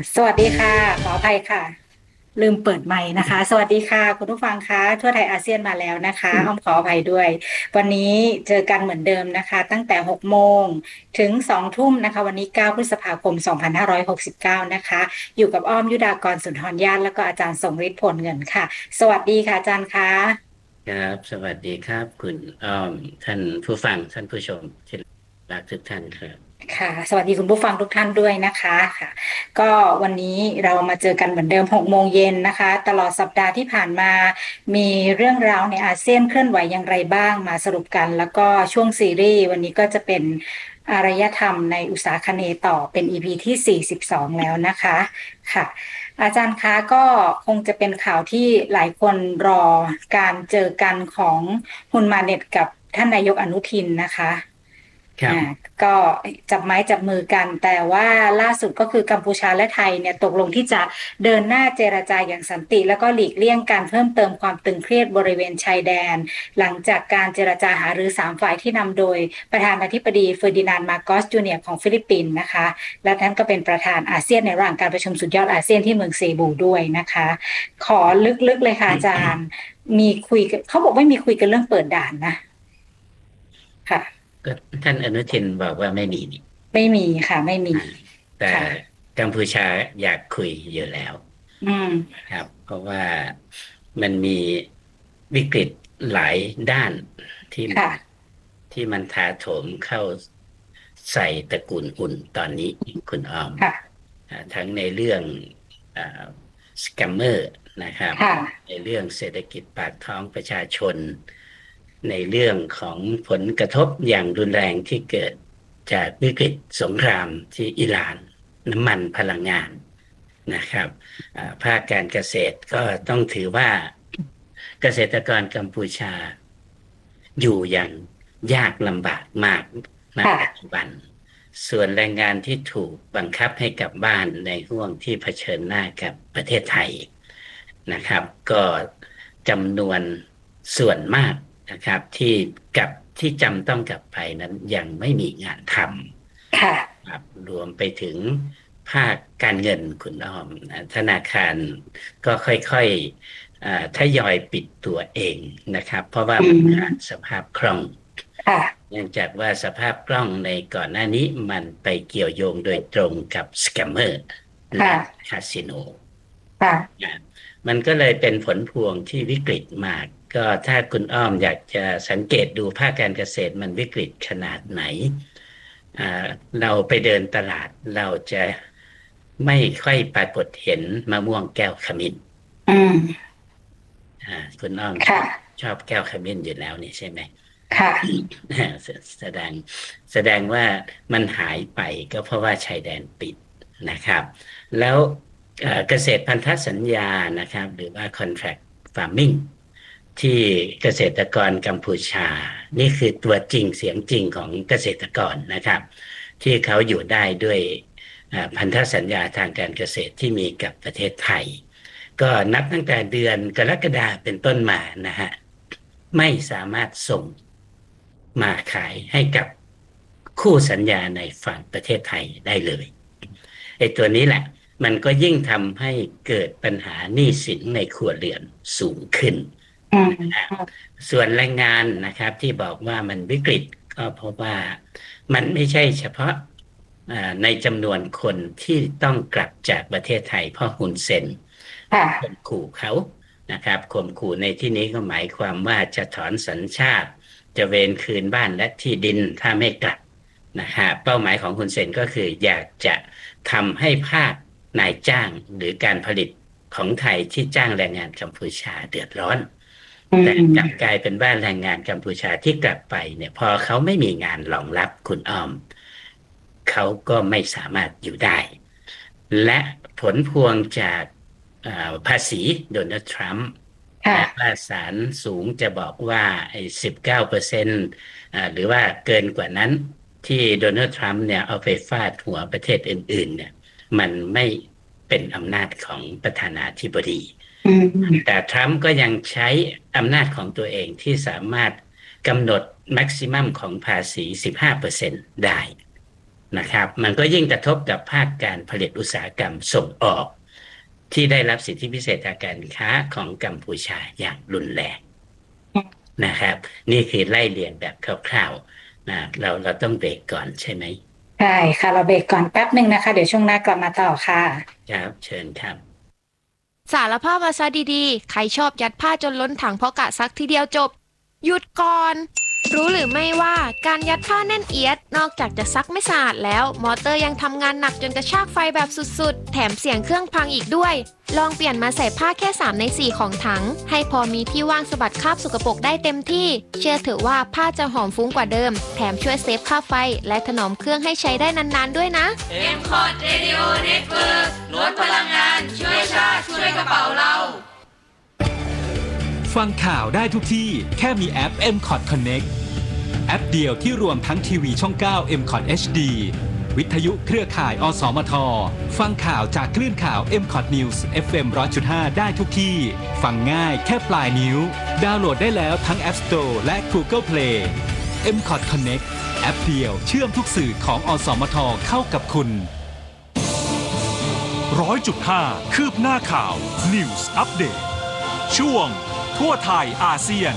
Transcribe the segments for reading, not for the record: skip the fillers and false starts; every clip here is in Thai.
สวัสดีค่ะขออภัยค่ะลืมเปิดไมค์นะคะสวัสดีค่ะคุณผู้ฟังคะทั่วไทยอาเซียนมาแล้วนะคะอ้อมขออภัยด้วยวันนี้เจอกันเหมือนเดิมนะคะตั้งแต่6 โมงถึง2 ทุ่มนะคะวันนี้9 พฤษภาคม2569นะคะอยู่กับอ้อมยุดากรสุนทรญาติแล้วก็อาจารย์ทรงฤทธิ์ผลเงินค่ะสวัสดีค่ะอาจารย์คะครับสวัสดีครับคุณอ้อมท่านผู้ฟังท่านผู้ชมที่รักทุกท่านครับค่ะสวัสดีคุณผู้ฟังทุกท่านด้วยนะคะค่ะก็วันนี้เรามาเจอกันเหมือนเดิม6 โมงเย็นนะคะตลอดสัปดาห์ที่ผ่านมามีเรื่องราวในอาเซียนเคลื่อนไหวอย่างไรบ้างมาสรุปกันแล้วก็ช่วงซีรีส์วันนี้ก็จะเป็นอารยธรรมในอุตสาคเนย์ต่อเป็น EP ที่42แล้วนะคะค่ะอาจารย์คะก็คงจะเป็นข่าวที่หลายคนรอการเจอกันของฮุนมาเน็ตกับท่านนายกอนุทินนะคะ อ่าครับก็จับไม้จับมือกันแต่ว่าล่าสุดก็คือกัมพูชาและไทยเนี่ยตกลงที่จะเดินหน้าเจรจาอย่างสันติแล้วก็หลีกเลี่ยงการเพิ่มเติมความตึงเครียดบริเวณชายแดนหลังจากการเจรจาหารือ3 ฝ่ายที่นำโดยประธานาธิบดีเฟอร์ดินานด์มาโกสจูเนียร์ของฟิลิปปินส์นะคะและท่านก็เป็นประธานอาเซียนในระหว่างการประชุมสุดยอดอาเซียนที่เมืองเซบูด้วยนะคะขอลึกๆเลยค่ะอาจารย์มีคุยกันเขาบอกไม่มีคุยกันเรื่องเปิดด่านนะค่ะก็ท่านอนุทินบอกว่าไม่มีนี่ไม่มีค่ะไม่มีอ่าแต่ค่ะกัมพูชาอยากคุยอยู่แล้วอืมครับเพราะว่ามันมีวิกฤตหลายด้านที่ค่ะมันถาโถมเข้าใส่ตระกูลอุ่นตอนนี้คุณอ้อมค่ะทั้งในเรื่องสแกมเมอร์นะครับค่ะในเรื่องเศรษฐกิจปากท้องประชาชนในเรื่องของผลกระทบอย่างรุนแรงที่เกิดจากวิกฤตสงครามที่อิหร่านน้ำมันพลังงานนะครับภาคการเกษตรก็ต้องถือว่าเกษตรกรกัมพูชาอยู่อย่างยากลำบากมากณปัจค่ะจุบันส่วนแรงงานที่ถูกบังคับให้กลับบ้านในห่วงที่เผชิญหน้ากับประเทศไทยนะครับก็จำนวนส่วนมากนะครับที่จำต้องกลับไปนั้นยังไม่มีงานทค่ะำครับรวมไปถึงภาคการเงินคุณอ้อมธนาคารก็ค่อยๆทยอยปิดตัวเองนะครับเพราะว่าอืมันขาดมสภาพคล่องค่ะเนื่องจากว่าสภาพคล่องในก่อนหน้านี้มันไปเกี่ยวโยงโดยตรงกับสแกมเมอร์และค่ะคาสิโนค่ะนะมันก็เลยเป็นผลพวงที่วิกฤตมากก็ถ้าคุณอ้อมอยากจะสังเกตดูภาคการเกษตรมันวิกฤตขนาดไหนอ่าเราไปเดินตลาดเราจะไม่ค่อยปรากฏเห็นมะม่วงแก้วขมิ้นอืมคุณอ้อมค่ะชอบแก้วขมิ้นอยู่แล้วนี่ใช่ไหมค่ะแสแสดงแสดงว่ามันหายไปก็เพราะว่าชายแดนปิดนะครับแล้วเกษตรพันธสัญญานะครับหรือว่า contract farming ที่เกษตรกรกัมพูชานี่คือตัวจริงเสียงจริงของเกษตรกรนะครับที่เขาอยู่ได้ด้วยพันธสัญญาทางการเกษตรที่มีกับประเทศไทยก็นับตั้งแต่เดือนกรกฎาเป็นต้นมานะฮะไม่สามารถส่ง มาขายให้กับคู่สัญญาในฝั่งประเทศไทยได้เลยไอ้ตัวนี้แหละมันก็ยิ่งทำให้เกิดปัญหาหนี้สินในครัวเรือนสูงขึ้นอืมนะฮะส่วนแรงงานนะครับที่บอกว่ามันวิกฤตก็เพราะว่ามันไม่ใช่เฉพาะในจำนวนคนที่ต้องกลับจากประเทศไทยเพราะฮุนเซนข่มค่ะขู่เขานะครับข่มขู่ในที่นี้ก็หมายความว่าจะถอนสัญชาติ จะเวนคืนบ้านและที่ดินถ้าไม่กลับนะฮะเป้าหมายของคุณเซนก็คืออยากจะทำให้ภาคนายจ้างหรือการผลิตของไทยที่จ้างแรงงานกัมพูชาเดือดร้อนอืแต่กลับกมลายเป็นว่าแรงงานกัมพูชาที่กลับไปเนี่ยพอเขาไม่มีงานรองรับคุณอ้อมเขาก็ไม่สามารถอยู่ได้และผลพวงจากภาษีโดนัลด์ทรัมป์แม้ค่ะว่าศาลสูงจะบอกว่าไอ้19%หรือว่าเกินกว่านั้นที่โดนัลด์ทรัมป์เนี่ยเอาไปฟาดหัวประเทศอื่นๆเนี่ยมันไม่เป็นอำนาจของประธานาธิบดีอืมแต่ทรัมป์ก็ยังใช้อำนาจของตัวเองที่สามารถกำหนดแม็กซิมัมของภาษี15%ได้นะครับมันก็ยิ่งกระทบกับภาคการผลิตอุตสาหกรรมส่งออกที่ได้รับสิทธิพิเศษทางการค้าของกัมพูชาอย่างรุนแรงนะครับนี่คือไล่เรียงแบบคร่าวๆนะเราต้องเบรกก่อนใช่ไหมใช่ค่ะเราเบรกก่อนแป๊บหนึ่งนะคะเดี๋ยวช่วงหน้ากลับมาต่อค่ะครับเชิญครับสารภาพมาซะดีๆ ใครชอบยัดผ้าจนล้นถังเพราะกะซักทีเดียวจบ หยุดก่อน รู้หรือไม่ว่าการยัดผ้าแน่นเอียดนอกจากจะซักไม่สะอาดแล้ว มอเตอร์ยังทำงานหนักจนกระชากไฟแบบสุดๆ แถมเสียงเครื่องพังอีกด้วย ลองเปลี่ยนมาใส่ผ้าแค่3ใน4ของถัง ให้พอมีที่ว่างสะบัดคราบสกปรกได้เต็มที่ เชื่อเถอะว่าผ้าจะหอมฟุ้งกว่าเดิม แถมช่วยเซฟค่าไฟ และถนอมเครื่องให้ใช้ได้นานๆด้วยนะ M-Cot Radio Network ลดพลังงานช่วยชาติช่วยกระเป๋าเราฟังข่าวได้ทุกที่แค่มีแอป M-Cot Connect แอปเดียวที่รวมทั้งทีวีช่อง 9 M-Cot HD วิทยุเครือข่ายอสมทฟังข่าวจากคลื่นข่าว M-Cot News FM 100.5 ได้ทุกที่ฟังง่ายแค่ปลายนิ้วดาวน์โหลดได้แล้วทั้ง App Store และ Google Play M-Cot Connect แอปเดียวเชื่อมทุกสื่อของอสมทเข้ากับคุณ 100.5 คืบหน้าข่าว News Update ช่วงทั่วไทยอาเซียน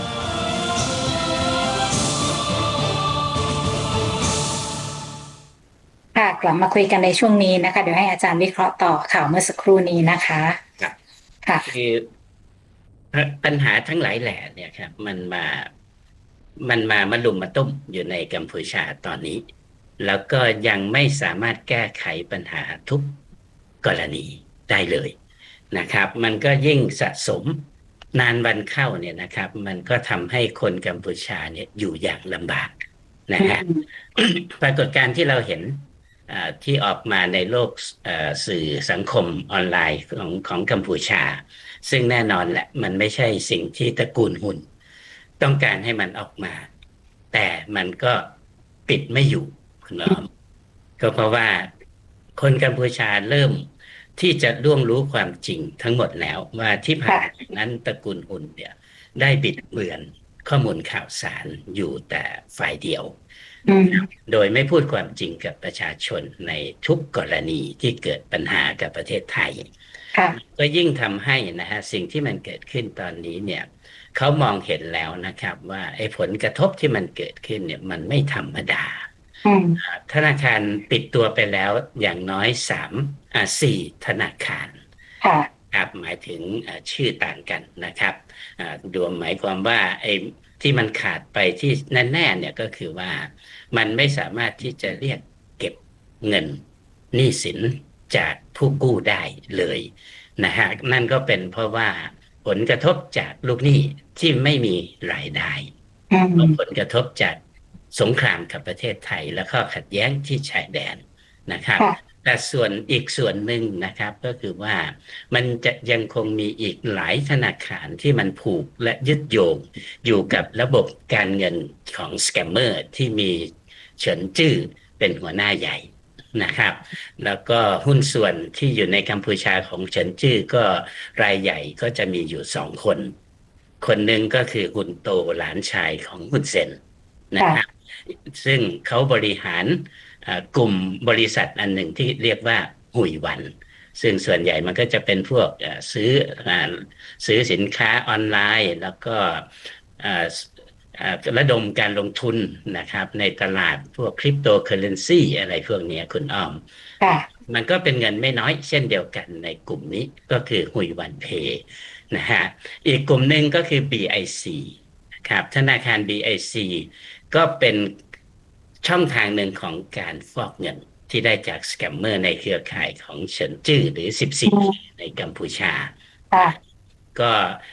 ค่ะกลับมาคุยกันในช่วงนี้นะคะเดี๋ยวให้อาจารย์วิเคราะห์ต่อข่าวเมื่อสักครู่นี้นะคะครับค่ะคือปัญหาทั้งหลายแหล่เนี่ยครับมันมาลุมมาตุ้มอยู่ในกัมพูชาตอนนี้แล้วก็ยังไม่สามารถแก้ไขปัญหาทุกกรณีได้เลยนะครับมันก็ยิ่งสะสมนานวันเข้าเนี่ยนะครับมันก็ทำให้คนกัมพูชาเนี่ยอยู่อย่างลำบากนะฮะ ปรากฏการณ์ที่เราเห็นที่ออกมาในโลกสื่อสังคมออนไลน์ของกัมพูชาซึ่งแน่นอนแหละมันไม่ใช่สิ่งที่ตระกูลหุ่นต้องการให้มันออกมาแต่มันก็ปิดไม่อยู่คุณน้อมก็เพราะว่าคนกัมพูชาเริ่มที่จะล่วงรู้ความจริงทั้งหมดแล้วว่าที่ผ่านนั้นตระกูลหุ่นเนี่ยได้บิดเบือนข้อมูลข่าวสารอยู่แต่ฝ่ายเดียวโดยไม่พูดความจริงกับประชาชนในทุกกรณีที่เกิดปัญหากับประเทศไทยก็ยิ่งทำให้นะฮะสิ่งที่มันเกิดขึ้นตอนนี้เนี่ยเขามองเห็นแล้วนะครับว่าไอ้ผลกระทบที่มันเกิดขึ้นเนี่ยมันไม่ธรรมดาธนาคารปิดตัวไปแล้วอย่างน้อย4ธนาคารครับหมายถึงชื่อต่างกันนะครับรวมหมายความว่าไอ้ที่มันขาดไปที่แน่ๆเนี่ยก็คือว่ามันไม่สามารถที่จะเรียกเก็บเงินหนี้สินจากผู้กู้ได้เลยนะฮะนั่นก็เป็นเพราะว่าผลกระทบจากลูกหนี้ที่ไม่มีรายได้ผลกระทบจากสงครามกับประเทศไทยแล้วก็ขัดแย้งที่ชายแดนนะครับแต่ส่วนอีกส่วนหนึ่งนะครับก็คือว่ามันจะยังคงมีอีกหลายธนาคารที่มันผูกและยึดโยงอยู่กับระบบการเงินของสแกมเมอร์ที่มีเฉินจื้อเป็นหัวหน้าใหญ่นะครับแล้วก็หุ้นส่วนที่อยู่ในกัมพูชาของเฉินจื้อก็รายใหญ่ก็จะมีอยู่2 คนคนหนึ่งก็คือฮุนโตหลานชายของฮุนเซนนะครับซึ่งเขาบริหารกลุ่มบริษัทอันหนึ่งที่เรียกว่าหุยหวันซึ่งส่วนใหญ่มันก็จะเป็นพวกซื้อสินค้าออนไลน์แล้วก็ระดมการลงทุนนะครับในตลาดพวกคริปโตเคอเรนซีอะไรพวกนี้คุณอ้อมมันก็เป็นเงินไม่น้อยเช่นเดียวกันในกลุ่มนี้ก็คือหุยหวันเพย์นะฮะอีกกลุ่มหนึ่งก็คือ BIC ครับธนาคาร BIC ก็เป็นช่องทางหนึ่งของการฟอกเงินที่ได้จากสแกมเมอร์ในเครือข่ายของเฉินจื้อหรือ14ในกัมพูชาก็